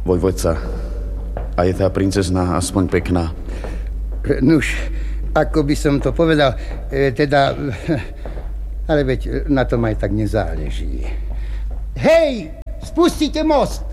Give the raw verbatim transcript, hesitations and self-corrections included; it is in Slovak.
vojvodca, a je tá princezna aspoň pekná? Nuž, ako by som to povedal, e, teda... Ale veď na tom aj tak nezáleží. Hej, spustite most!